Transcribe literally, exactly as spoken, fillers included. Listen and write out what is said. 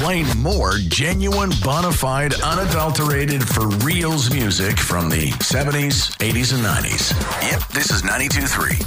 playing more genuine, bona fide, unadulterated, for reals music from the seventies, eighties, and nineties. Yep, this is ninety-two point three